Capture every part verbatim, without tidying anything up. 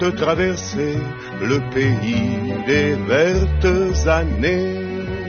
traverser le pays des vertes années.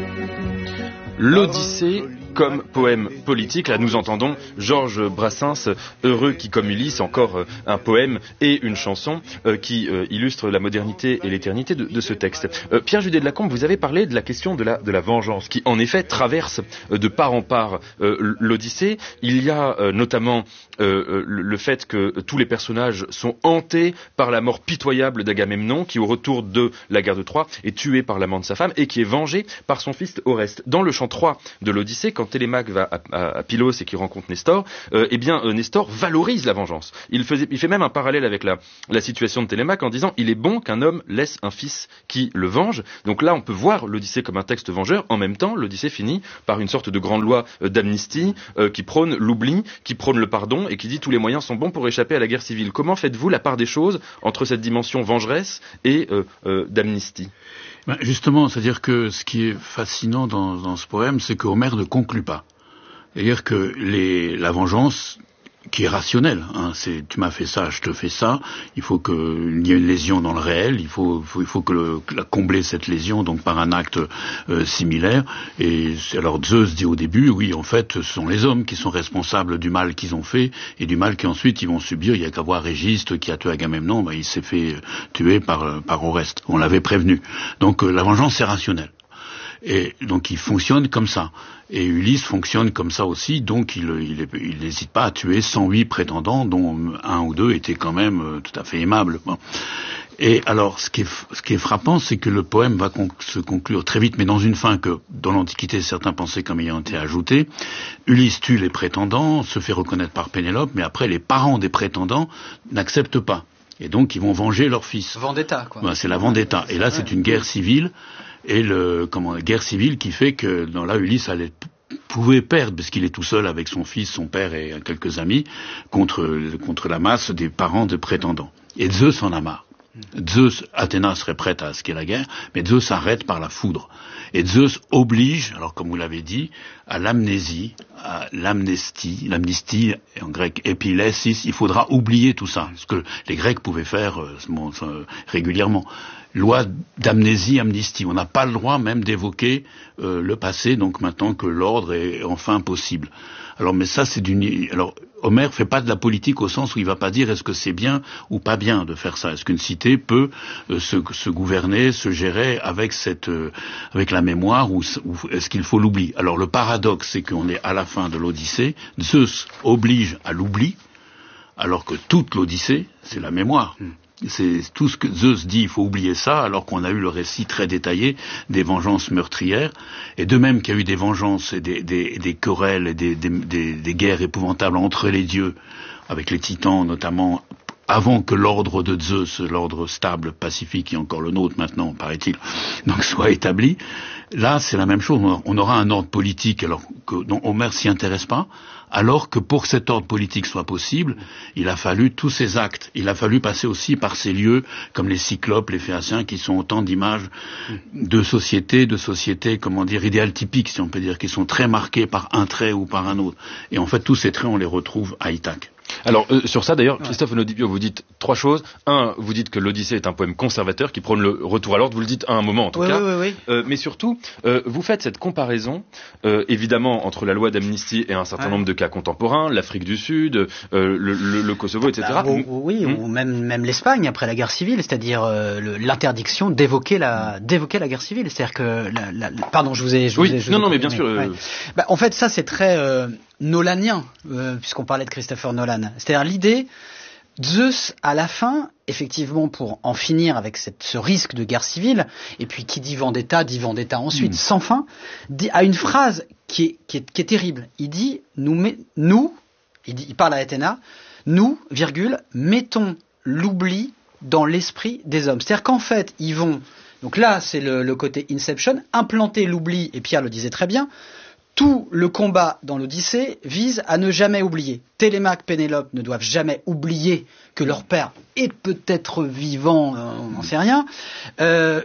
L'Odyssée comme poème politique. Là, nous entendons Georges Brassens, Heureux qui comme Ulysse, encore euh, un poème et une chanson euh, qui euh, illustre la modernité et l'éternité de, de ce texte. Euh, Pierre Judet de Lacombe, vous avez parlé de la question de la, de la vengeance, qui en effet traverse euh, de part en part euh, l'Odyssée. Il y a euh, notamment euh, le, le fait que tous les personnages sont hantés par la mort pitoyable d'Agamemnon, qui au retour de la guerre de Troie est tué par l'amant de sa femme et qui est vengé par son fils Oreste. Dans le chant trois de l'Odyssée, quand Télémaque va à, à, à Pylos et qu'il rencontre Nestor, euh, eh bien euh, Nestor valorise la vengeance. Il, faisait, il fait même un parallèle avec la, la situation de Télémaque en disant il est bon qu'un homme laisse un fils qui le venge. Donc là on peut voir l'Odyssée comme un texte vengeur. En même temps l'Odyssée finit par une sorte de grande loi euh, d'amnistie euh, qui prône l'oubli, qui prône le pardon et qui dit tous les moyens sont bons pour échapper à la guerre civile. Comment faites-vous la part des choses entre cette dimension vengeresse et euh, euh, d'amnistie ? Ben justement, c'est-à-dire que ce qui est fascinant dans, dans ce poème, c'est qu'Homère ne conclut pas. C'est-à-dire que les, la vengeance, qui est rationnelle, hein, c'est tu m'as fait ça, je te fais ça, il faut qu'il y ait une lésion dans le réel, il faut, faut il faut que, le, que la, combler cette lésion donc par un acte euh, similaire. Et alors Zeus dit au début, oui, en fait, ce sont les hommes qui sont responsables du mal qu'ils ont fait et du mal qu'ensuite ils vont subir. Il y a qu'à voir Régiste qui a tué Agamemnon, ben, il s'est fait tuer par par Oreste. On l'avait prévenu. Donc euh, la vengeance c'est rationnel. Et donc il fonctionne comme ça. Et Ulysse fonctionne comme ça aussi, donc il il, il n'hésite pas à tuer cent huit prétendants, dont un ou deux étaient quand même tout à fait aimables. Bon. Et alors, ce qui est, ce qui est frappant, c'est que le poème va con- se conclure très vite, mais dans une fin que, dans l'Antiquité, certains pensaient comme ayant été ajoutée. Ulysse tue les prétendants, se fait reconnaître par Pénélope, mais après, les parents des prétendants n'acceptent pas. Et donc, ils vont venger leur fils. Vendetta, quoi. Ben, c'est la vendetta. Et là, c'est une guerre civile. Et le comment guerre civile qui fait que dans là Ulysse allait pouvait perdre parce qu'il est tout seul avec son fils, son père et quelques amis contre contre la masse des parents de prétendants. Et Zeus en a marre. Zeus, Athéna serait prête à ce qu'est la guerre, mais Zeus arrête par la foudre. Et Zeus oblige, alors comme vous l'avez dit, à l'amnésie, à l'amnestie, l'amnistie en grec epilessis, il faudra oublier tout ça, ce que les Grecs pouvaient faire euh, euh, régulièrement. Loi d'amnésie, amnistie. On n'a pas le droit même d'évoquer euh, le passé, donc maintenant que l'ordre est enfin possible. Alors, mais ça, c'est d'une. Alors, Homère fait pas de la politique au sens où il va pas dire est-ce que c'est bien ou pas bien de faire ça. Est-ce qu'une cité peut euh, se, se gouverner, se gérer avec cette, euh, avec la mémoire ou, ou est-ce qu'il faut l'oubli? Alors, le paradoxe, c'est qu'on est à la fin de l'Odyssée. Zeus oblige à l'oubli, alors que toute l'Odyssée, c'est la mémoire. Mm. C'est tout ce que Zeus dit, il faut oublier ça, alors qu'on a eu le récit très détaillé des vengeances meurtrières, et de même qu'il y a eu des vengeances et des, des, des querelles et des, des, des, des guerres épouvantables entre les dieux, avec les titans notamment, avant que l'ordre de Zeus, l'ordre stable, pacifique, qui est encore le nôtre maintenant, paraît-il, donc soit établi. Là, c'est la même chose. On aura un ordre politique alors que dont Homère s'y intéresse pas, alors que pour que cet ordre politique soit possible, il a fallu tous ces actes. Il a fallu passer aussi par ces lieux comme les Cyclopes, les Phéaciens, qui sont autant d'images de sociétés, de sociétés, comment dire, idéales typiques, si on peut dire, qui sont très marquées par un trait ou par un autre. Et en fait, tous ces traits, on les retrouve à Ithaque. Alors euh, sur ça d'ailleurs, Christophe Onodibio, vous dites trois choses. Un, vous dites que l'Odyssée est un poème conservateur qui prône le retour à l'ordre. Vous le dites à un moment en tout oui, cas. Oui, oui, oui. Euh, mais surtout, euh, vous faites cette comparaison, euh, évidemment, entre la loi d'amnistie et un certain ouais. nombre de cas contemporains, l'Afrique du Sud, euh, le, le, le Kosovo, et cetera. Bah, ou, oui, mmh. ou même, même l'Espagne après la guerre civile, c'est-à-dire euh, le, l'interdiction d'évoquer la, d'évoquer la guerre civile. C'est-à-dire que, la, la, la, pardon, je vous ai, je oui, vous ai, je non, vous ai non, mais bien mais, sûr. Ouais. Euh... Bah, en fait, ça c'est très euh, nolanien, euh, puisqu'on parlait de Christopher Nolan. C'est-à-dire l'idée, Zeus à la fin, effectivement, pour en finir avec cette, ce risque de guerre civile, et puis qui dit vendetta, dit vendetta ensuite, mmh. sans fin, dit, a une phrase qui est, qui est, qui est terrible. Il dit, nous, met, nous il, dit, il parle à Athéna, nous, virgule, mettons l'oubli dans l'esprit des hommes. C'est-à-dire qu'en fait, ils vont, donc là, c'est le, le côté Inception, implanter l'oubli, et Pierre le disait très bien, tout le combat dans l'Odyssée vise à ne jamais oublier. Télémaque, Pénélope ne doivent jamais oublier que leur père est peut-être vivant, euh, on n'en sait rien. Euh,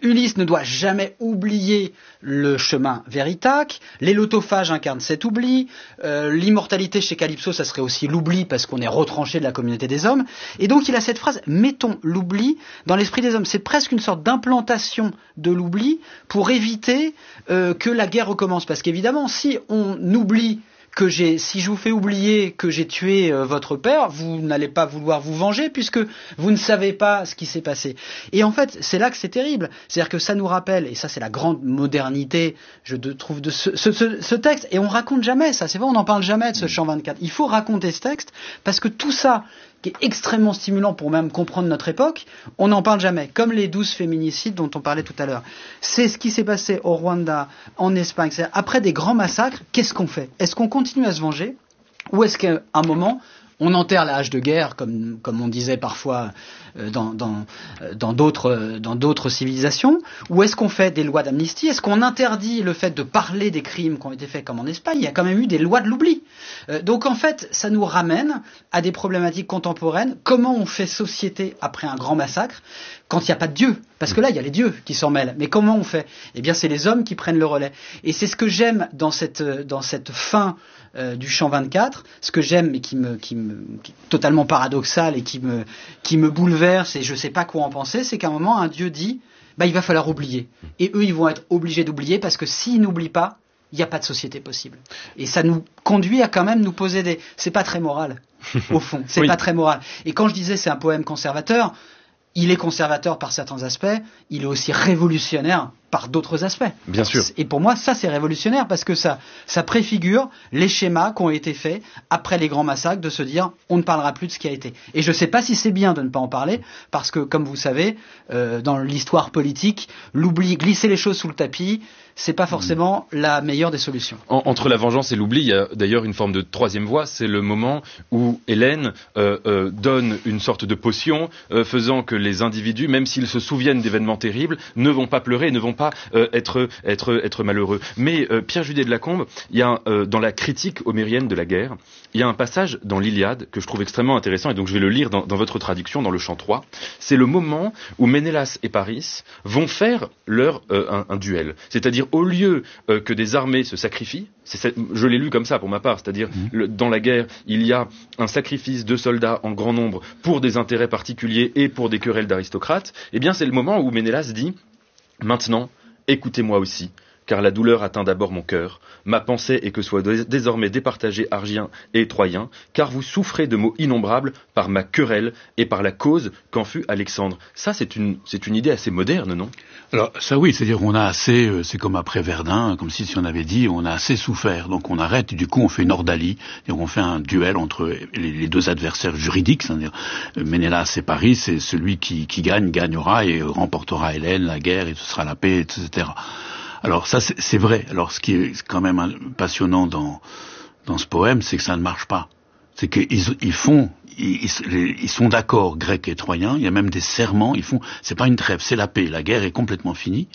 Ulysse ne doit jamais oublier le chemin vers Ithaque. Les lotophages incarnent cet oubli. Euh, l'immortalité chez Calypso, ça serait aussi l'oubli parce qu'on est retranché de la communauté des hommes. Et donc il a cette phrase, mettons l'oubli dans l'esprit des hommes. C'est presque une sorte d'implantation de l'oubli pour éviter euh, que la guerre recommence. Parce qu'évidemment, si on oublie que j'ai, si je vous fais oublier que j'ai tué euh, votre père, vous n'allez pas vouloir vous venger puisque vous ne savez pas ce qui s'est passé. Et en fait, c'est là que c'est terrible. C'est-à-dire que ça nous rappelle, et ça c'est la grande modernité, je de, trouve, de ce, ce, ce, ce texte, et on raconte jamais ça, c'est vrai, on n'en parle jamais de ce chant vingt-quatre. Il faut raconter ce texte parce que tout ça, qui est extrêmement stimulant pour même comprendre notre époque, on n'en parle jamais. Comme les douze féminicides dont on parlait tout à l'heure. C'est ce qui s'est passé au Rwanda, en Espagne. C'est-à-dire, après des grands massacres, qu'est-ce qu'on fait? Est-ce qu'on continue à se venger? Ou est-ce qu'à un moment, on enterre la hache de guerre, comme, comme on disait parfois euh, dans, dans, euh, dans, d'autres, dans d'autres civilisations? Ou est-ce qu'on fait des lois d'amnistie? Est-ce qu'on interdit le fait de parler des crimes qui ont été faits comme en Espagne? Il y a quand même eu des lois de l'oubli. Euh, donc en fait, ça nous ramène à des problématiques contemporaines. Comment on fait société après un grand massacre quand il n'y a pas de Dieu? Parce que là, il y a les dieux qui s'en mêlent. Mais comment on fait? Eh bien, c'est les hommes qui prennent le relais. Et c'est ce que j'aime dans cette, dans cette fin euh, du chant vingt-quatre, ce que j'aime, mais qui me, qui me, qui est totalement paradoxal et qui me, qui me bouleverse, et je ne sais pas quoi en penser, c'est qu'à un moment, un Dieu dit, bah, il va falloir oublier. Et eux, ils vont être obligés d'oublier, parce que s'ils n'oublient pas, il n'y a pas de société possible. Et ça nous conduit à quand même nous poser des... C'est pas très moral, au fond. C'est oui. pas très moral. Et quand je disais c'est un poème conservateur, il est conservateur par certains aspects, il est aussi révolutionnaire par d'autres aspects. Bien sûr. Et pour moi, ça c'est révolutionnaire parce que ça, ça préfigure les schémas qui ont été faits après les grands massacres, de se dire on ne parlera plus de ce qui a été. Et je ne sais pas si c'est bien de ne pas en parler parce que, comme vous savez, euh, dans l'histoire politique, l'oubli, glisser les choses sous le tapis, c'est pas forcément mmh. la meilleure des solutions. En, entre la vengeance et l'oubli, il y a d'ailleurs une forme de troisième voie, c'est le moment où Hélène euh, euh, donne une sorte de potion euh, faisant que les individus, même s'ils se souviennent d'événements terribles, ne vont pas pleurer, ne vont pas euh, être, être, être malheureux. Mais euh, Pierre Judet de Lacombe, il y a euh, dans la critique homérienne de la guerre, il y a un passage dans l'Iliade que je trouve extrêmement intéressant, et donc je vais le lire dans, dans votre traduction, dans le chant trois. C'est le moment où Ménélas et Paris vont faire leur euh, un, un duel. C'est-à-dire au lieu euh, que des armées se sacrifient, c'est, je l'ai lu comme ça pour ma part, c'est-à-dire mmh. le, dans la guerre, il y a un sacrifice de soldats en grand nombre pour des intérêts particuliers et pour des querelles d'aristocrates, eh bien c'est le moment où Ménélas dit « Maintenant, écoutez-moi aussi, car la douleur atteint d'abord mon cœur. Ma pensée est que soient désormais départagés Argiens et Troyens, car vous souffrez de maux innombrables par ma querelle et par la cause qu'en fut Alexandre. » Ça, c'est une, c'est une idée assez moderne, non? Alors, ça oui, c'est-à-dire on a assez, euh, c'est comme après Verdun, comme si, si on avait dit, on a assez souffert. Donc on arrête, et du coup on fait une ordalie, et on fait un duel entre les, les deux adversaires juridiques, c'est-à-dire Ménélas et Paris, c'est celui qui, qui gagne, gagnera et remportera Hélène, la guerre, et ce sera la paix, et cetera. Alors ça, c'est, c'est vrai. Alors ce qui est quand même passionnant dans, dans ce poème, c'est que ça ne marche pas. C'est qu'ils ils font, ils, ils sont d'accord, Grecs et Troyens, il y a même des serments, ils font, c'est pas une trêve, c'est la paix, la guerre est complètement finie.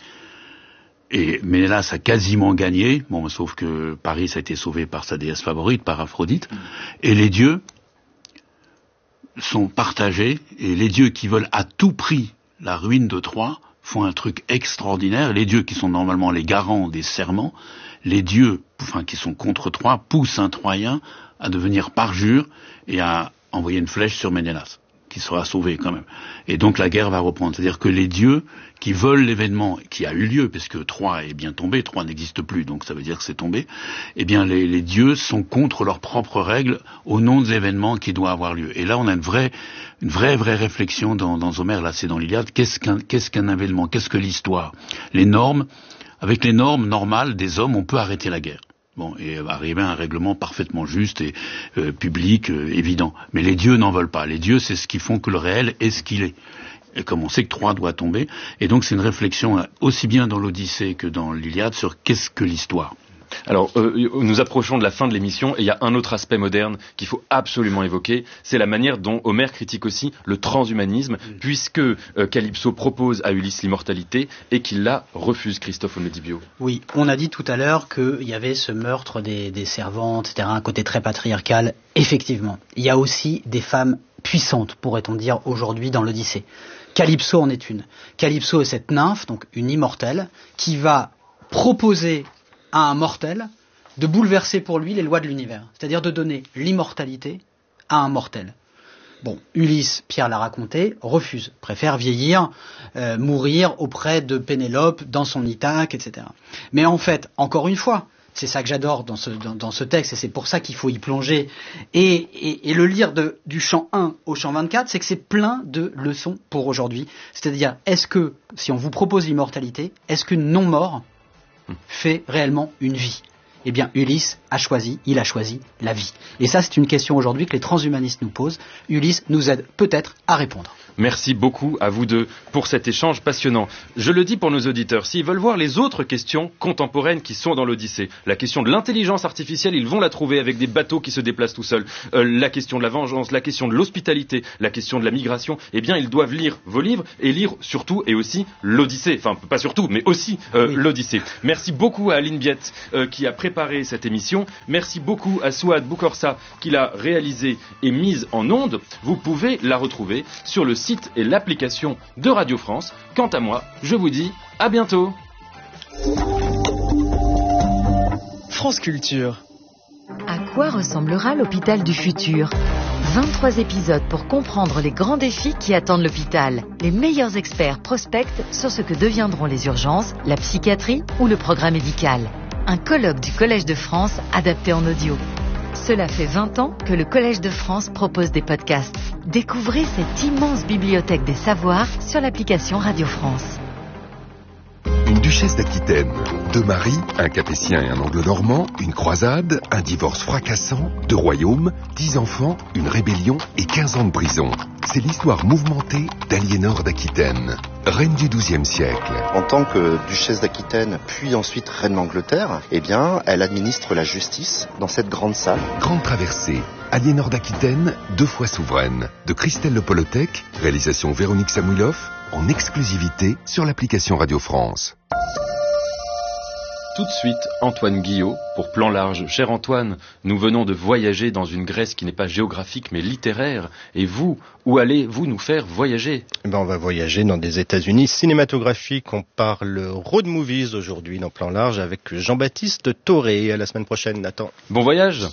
Et Ménélas a quasiment gagné, bon, sauf que Paris a été sauvé par sa déesse favorite, par Aphrodite, et les dieux sont partagés, et les dieux qui veulent à tout prix la ruine de Troie font un truc extraordinaire. Les dieux qui sont normalement les garants des serments, les dieux, enfin qui sont contre Troie, poussent un Troyen à devenir parjure et à envoyer une flèche sur Ménélas, qui sera sauvé quand même. Et donc la guerre va reprendre. C'est-à-dire que les dieux qui veulent l'événement qui a eu lieu, puisque Troie est bien tombé, Troie n'existe plus, donc ça veut dire que c'est tombé, eh bien les, les dieux sont contre leurs propres règles au nom des événements qui doivent avoir lieu. Et là on a une vraie, une vraie, vraie réflexion dans, dans Homère, là c'est dans l'Iliade, qu'est-ce qu'un, qu'est-ce qu'un événement, qu'est-ce que l'histoire? Les normes, avec les normes normales des hommes, on peut arrêter la guerre. Bon, et arriver à un règlement parfaitement juste et euh, public, euh, évident. Mais les dieux n'en veulent pas. Les dieux, c'est ce qui font que le réel est ce qu'il est. Et comme on sait que Troie doit tomber, et donc c'est une réflexion aussi bien dans l'Odyssée que dans l'Iliade sur qu'est-ce que l'histoire. Alors, euh, nous approchons de la fin de l'émission et il y a un autre aspect moderne qu'il faut absolument évoquer, c'est la manière dont Homère critique aussi le transhumanisme, mmh. puisque euh, Calypso propose à Ulysse l'immortalité et qu'il la refuse, Christophe Onedibio. Oui, on a dit tout à l'heure qu'il y avait ce meurtre des, des servantes, et cetera, un côté très patriarcal. Effectivement, il y a aussi des femmes puissantes, pourrait-on dire, aujourd'hui dans l'Odyssée. Calypso en est une. Calypso est cette nymphe, donc une immortelle, qui va proposer à un mortel de bouleverser pour lui les lois de l'univers, c'est-à-dire de donner l'immortalité à un mortel. Bon, Ulysse, Pierre l'a raconté, refuse, préfère vieillir, euh, mourir auprès de Pénélope, dans son Ithaque, et cetera. Mais en fait, encore une fois, c'est ça que j'adore dans ce, dans, dans ce texte, et c'est pour ça qu'il faut y plonger, et, et, et le lire de, du chant un au chant vingt-quatre, c'est que c'est plein de leçons pour aujourd'hui. C'est-à-dire, est-ce que, si on vous propose l'immortalité, est-ce qu'une non-mort fait réellement une vie ? Eh bien, Ulysse a choisi, il a choisi la vie. Et ça, c'est une question aujourd'hui que les transhumanistes nous posent. Ulysse nous aide peut-être à répondre. Merci beaucoup à vous deux pour cet échange passionnant. Je le dis pour nos auditeurs, s'ils veulent voir les autres questions contemporaines qui sont dans l'Odyssée, la question de l'intelligence artificielle, ils vont la trouver avec des bateaux qui se déplacent tout seuls, euh, la question de la vengeance, la question de l'hospitalité, la question de la migration, eh bien ils doivent lire vos livres et lire surtout et aussi l'Odyssée, enfin pas surtout mais aussi euh, oui. l'Odyssée. Merci beaucoup à Aline Biette euh, qui a préparé cette émission, merci beaucoup à Souad Boukorsa qui l'a réalisée et mise en onde. Vous pouvez la retrouver sur le site et l'application de Radio France. Quant à moi, je vous dis à bientôt. France Culture. À quoi ressemblera l'hôpital du futur ? vingt-trois épisodes pour comprendre les grands défis qui attendent l'hôpital. Les meilleurs experts prospectent sur ce que deviendront les urgences, la psychiatrie ou le progrès médical. Un colloque du Collège de France adapté en audio. Cela fait vingt ans que le Collège de France propose des podcasts. Découvrez cette immense bibliothèque des savoirs sur l'application Radio France. Une duchesse d'Aquitaine, deux maris, un capétien et un anglo-normand, une croisade, un divorce fracassant, deux royaumes, dix enfants, une rébellion et quinze ans de prison. C'est l'histoire mouvementée d'Aliénor d'Aquitaine, reine du douzième siècle. En tant que duchesse d'Aquitaine, puis ensuite reine d'Angleterre, eh bien, elle administre la justice dans cette grande salle. Grande traversée, Aliénor d'Aquitaine, deux fois souveraine, de Christelle Le Polotec, réalisation Véronique Samouilov, en exclusivité sur l'application Radio France. Tout de suite, Antoine Guillot, pour Plan Large. Cher Antoine, nous venons de voyager dans une Grèce qui n'est pas géographique mais littéraire. Et vous, où allez-vous nous faire voyager ? Ben, on va voyager dans des États-Unis cinématographiques. On parle road movies aujourd'hui dans Plan Large avec Jean-Baptiste Toré. À la semaine prochaine, Nathan. Bon voyage !